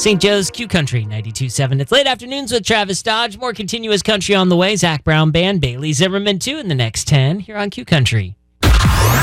St. Joe's Q Country 92.7. It's late afternoons with Travis Dodge. More continuous country on the way. Zach Brown Band, Bailey Zimmerman too in the next 10 here on Q Country.